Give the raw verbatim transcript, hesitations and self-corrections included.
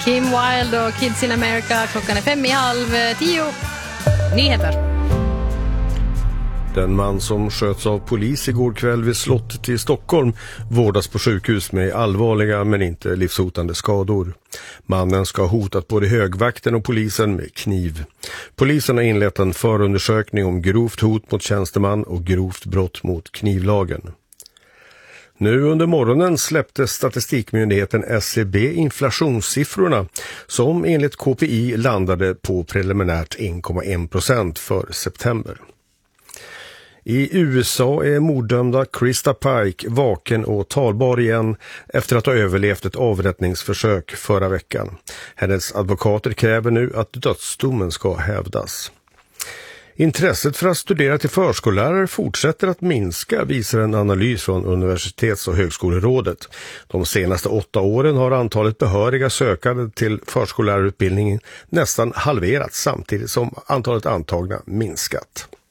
Kim Wilde och Kids in America. Klockan är fem i halv tio. Nyheter. Den man som sköts av polis igår kväll vid slottet i Stockholm vårdas på sjukhus med allvarliga men inte livshotande skador. Mannen ska ha hotat både högvakten och polisen med kniv. Polisen har inlett en förundersökning om grovt hot mot tjänsteman och grovt brott mot knivlagen. Nu under morgonen släppte statistikmyndigheten S C B inflationssiffrorna som enligt K P I landade på preliminärt en komma en procent för september. I U S A är morddömda Krista Pike vaken och talbar igen efter att ha överlevt ett avrättningsförsök förra veckan. Hennes advokater kräver nu att dödsdomen ska hävdas. Intresset för att studera till förskollärare fortsätter att minska, visar en analys från Universitets- och högskolerådet. De senaste åtta åren har antalet behöriga sökande till förskollärarutbildningen nästan halverats samtidigt som antalet antagna minskat.